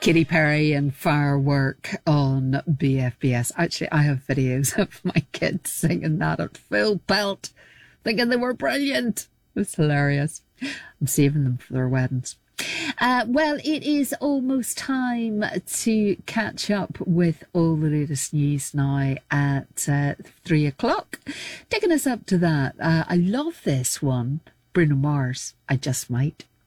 Katy Perry and Firework on BFBS. Actually, I have videos of my kids singing that at full pelt, thinking they were brilliant. It was hilarious. I'm saving them for their weddings. Well, it is almost time to catch up with all the latest news now at 3 o'clock. Taking us up to that, I love this one. Bruno Mars, I Just Might.